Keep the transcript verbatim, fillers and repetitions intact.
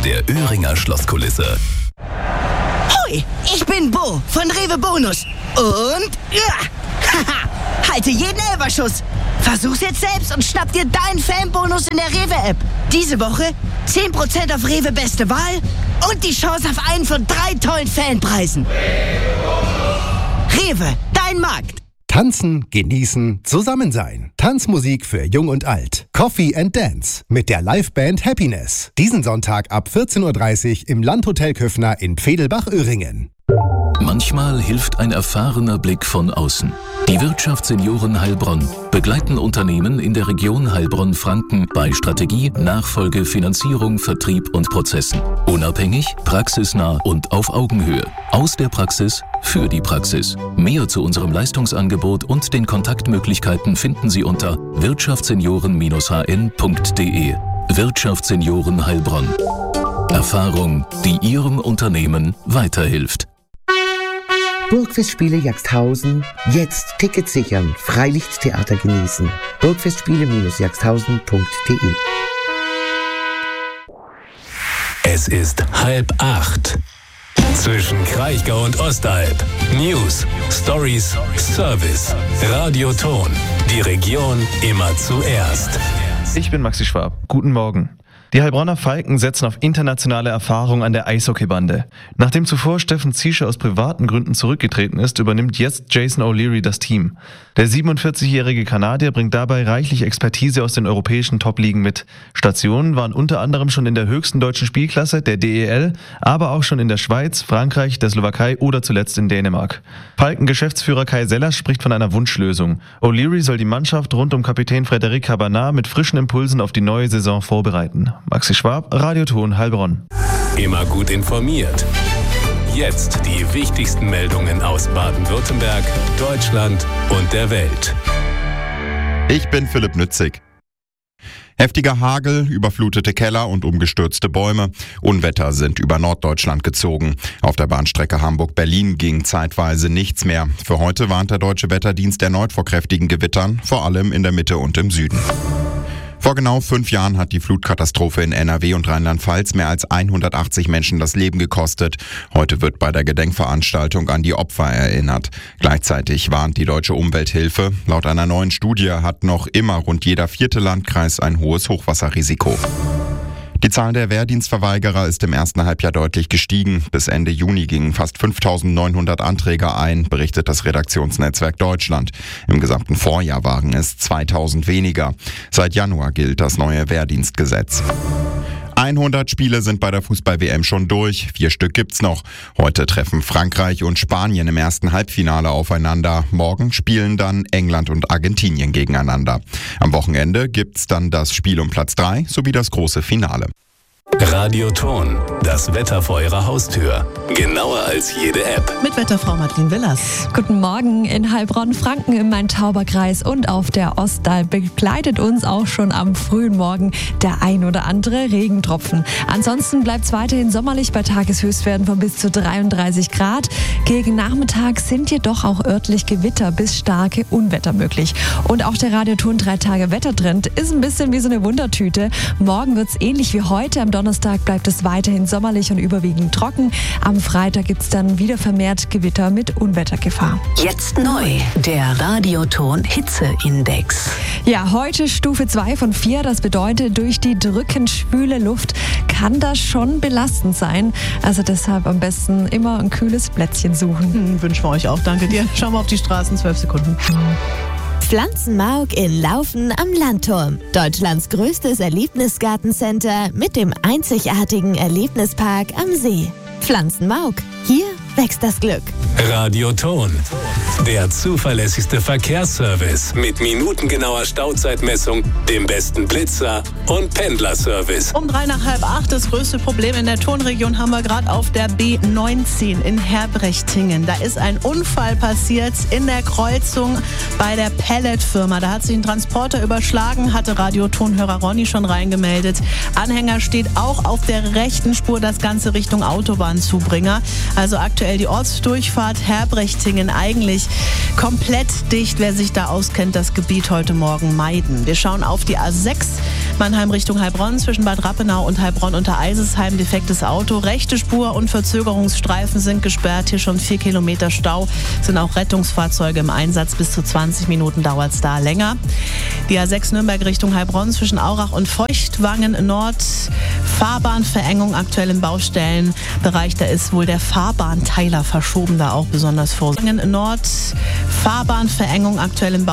der Öhringer Schlosskulisse. Hoi, ich bin Bo von Rewe Bonus. Und ja, haha, halte jeden Elferschuss. Versuch's jetzt selbst und schnapp dir deinen Fanbonus in der Rewe-App. Diese Woche zehn Prozent auf Rewe Beste Wahl und die Chance auf einen von drei tollen Fanpreisen. Rewe, dein Markt. Tanzen, genießen, zusammen sein. Tanzmusik für Jung und Alt. Coffee and Dance mit der Liveband Happiness. Diesen Sonntag ab vierzehn Uhr dreißig im Landhotel Köffner in Pfedelbach-Öhringen. Manchmal hilft ein erfahrener Blick von außen. Die Wirtschaftssenioren Heilbronn begleiten Unternehmen in der Region Heilbronn-Franken bei Strategie, Nachfolge, Finanzierung, Vertrieb und Prozessen. Unabhängig, praxisnah und auf Augenhöhe. Aus der Praxis für die Praxis. Mehr zu unserem Leistungsangebot und den Kontaktmöglichkeiten finden Sie unter wirtschaftssenioren Bindestrich h n punkt d e. Wirtschaftssenioren Heilbronn. Erfahrung, die Ihrem Unternehmen weiterhilft. Burgfestspiele Jagsthausen. Jetzt Tickets sichern. Freilichttheater genießen. burgfestspiele Bindestrich jagsthausen punkt d e. Es ist halb acht. Zwischen Kraichgau und Ostalb. News, Stories, Service. Radioton. Die Region immer zuerst. Ich bin Maxi Schwab. Guten Morgen. Die Heilbronner Falken setzen auf internationale Erfahrung an der Eishockeybande. Nachdem zuvor Steffen Ziesche aus privaten Gründen zurückgetreten ist, übernimmt jetzt Jason O'Leary das Team. Der siebenundvierzigjährige Kanadier bringt dabei reichlich Expertise aus den europäischen Top-Ligen mit. Stationen waren unter anderem schon in der höchsten deutschen Spielklasse, der D E L, aber auch schon in der Schweiz, Frankreich, der Slowakei oder zuletzt in Dänemark. Falken-Geschäftsführer Kai Sellers spricht von einer Wunschlösung. O'Leary soll die Mannschaft rund um Kapitän Frédéric Cabanat mit frischen Impulsen auf die neue Saison vorbereiten. Maxi Schwab, Radioton Heilbronn. Immer gut informiert. Jetzt die wichtigsten Meldungen aus Baden-Württemberg, Deutschland und der Welt. Ich bin Philipp Nützig. Heftiger Hagel, überflutete Keller und umgestürzte Bäume. Unwetter sind über Norddeutschland gezogen. Auf der Bahnstrecke Hamburg-Berlin ging zeitweise nichts mehr. Für heute warnt der Deutsche Wetterdienst erneut vor kräftigen Gewittern, vor allem in der Mitte und im Süden. Vor genau fünf Jahren hat die Flutkatastrophe in N R W und Rheinland-Pfalz mehr als hundertachtzig Menschen das Leben gekostet. Heute wird bei der Gedenkveranstaltung an die Opfer erinnert. Gleichzeitig warnt die Deutsche Umwelthilfe. Laut einer neuen Studie hat noch immer rund jeder vierte Landkreis ein hohes Hochwasserrisiko. Die Zahl der Wehrdienstverweigerer ist im ersten Halbjahr deutlich gestiegen. Bis Ende Juni gingen fast fünftausendneunhundert Anträge ein, berichtet das Redaktionsnetzwerk Deutschland. Im gesamten Vorjahr waren es zweitausend weniger. Seit Januar gilt das neue Wehrdienstgesetz. hundert Spiele sind bei der Fußball-W M schon durch. Vier Stück gibt's noch. Heute treffen Frankreich und Spanien im ersten Halbfinale aufeinander. Morgen spielen dann England und Argentinien gegeneinander. Am Wochenende gibt's dann das Spiel um Platz drei sowie das große Finale. Radioton, das Wetter vor Ihrer Haustür. Genauer als jede App. Mit Wetterfrau Madeleine Willers. Guten Morgen in Heilbronn-Franken im Main-Tauber-Kreis und auf der Ostalb begleitet uns auch schon am frühen Morgen der ein oder andere Regentropfen. Ansonsten bleibt es weiterhin sommerlich bei Tageshöchstwerten von bis zu dreiunddreißig Grad. Gegen Nachmittag sind jedoch auch örtlich Gewitter bis starke Unwetter möglich. Und auch der Radioton drei Tage Wettertrend ist ein bisschen wie so eine Wundertüte. Morgen wird es ähnlich wie heute. Am Donnerstag bleibt es weiterhin sommerlich und überwiegend trocken. Am Freitag gibt es dann wieder vermehrt Gewitter mit Unwettergefahr. Jetzt neu, der Radioton Hitzeindex. Ja, heute Stufe zwei von vier. Das bedeutet, durch die drückend schwüle Luft kann das schon belastend sein. Also deshalb am besten immer ein kühles Plätzchen suchen. Hm, wünschen wir euch auch. Danke dir. Schauen wir auf die Straßen. zwölf Sekunden. Pflanzenmark in Laufen am Landturm. Deutschlands größtes Erlebnisgartencenter mit dem einzigartigen Erlebnispark am See. Pflanzenmark. Hier wächst das Glück. Radioton, der zuverlässigste Verkehrsservice mit minutengenauer Stauzeitmessung, dem besten Blitzer und Pendlerservice. Um drei nach halb acht, das größte Problem in der Tonregion haben wir gerade auf der B neunzehn in Herbrechtingen. Da ist ein Unfall passiert in der Kreuzung bei der Pelletfirma. Da hat sich ein Transporter überschlagen, hatte Radiotonhörer Ronny schon reingemeldet. Anhänger steht auch auf der rechten Spur, das Ganze Richtung Autobahnzubringer. Also aktuell die Ortsdurchfahrt Herbrechtingen eigentlich komplett dicht. Wer sich da auskennt, das Gebiet heute Morgen meiden. Wir schauen auf die A sechs Mannheim Richtung Heilbronn zwischen Bad Rappenau und Heilbronn unter Eisesheim defektes Auto. Rechte Spur und Verzögerungsstreifen sind gesperrt. Hier schon vier Kilometer Stau. Sind auch Rettungsfahrzeuge im Einsatz. Bis zu zwanzig Minuten dauert es da länger. Die A sechs Nürnberg Richtung Heilbronn zwischen Aurach und Feuchtwangen Nord. Fahrbahnverengung aktuell im Baustellenbereich. Da ist wohl der Fahrbahnteiler verschoben. Da auch besonders vor. Nord. Fahrbahnverengung aktuell im Baustellenbereich.